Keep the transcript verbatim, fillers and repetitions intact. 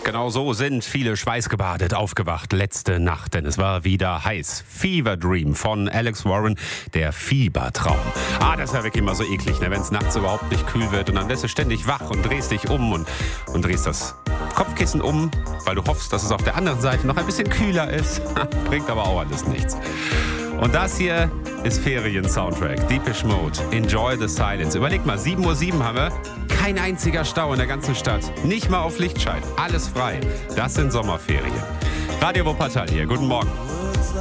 Genau so sind viele schweißgebadet aufgewacht letzte Nacht, denn es war wieder heiß. Fever Dream von Alex Warren, der Fiebertraum. Ah, das ist ja wirklich immer so eklig, ne? Wenn es nachts überhaupt nicht kühl wird und dann wirst du ständig wach und drehst dich um und, und drehst das Kopfkissen um, weil du hoffst, dass es auf der anderen Seite noch ein bisschen kühler ist. Bringt aber auch alles nichts. Und das hier ist Ferien-Soundtrack. Depeche Mode, Enjoy the Silence. Überleg mal, sieben Uhr sieben haben wir. Kein einziger Stau in der ganzen Stadt. Nicht mal auf Lichtschein. Alles frei. Das sind Sommerferien. Radio Wuppertal hier. Guten Morgen.